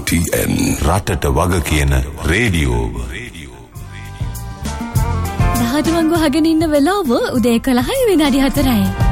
RTN රටට වග කියන රේඩියෝව. දහඩුවංගු හගෙන ඉන්න වෙලාව උදේ 11 විනාඩි 4යි.